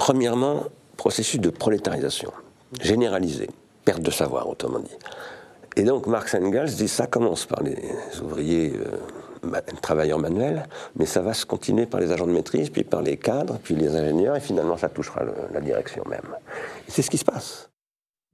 Premièrement, processus de prolétarisation, généralisé, perte de savoir, autrement dit. Et donc Marx et Engels disent ça commence par les ouvriers travailleurs manuels, mais ça va se continuer par les agents de maîtrise, puis par les cadres, puis les ingénieurs, et finalement ça touchera la direction même. Et c'est ce qui se passe.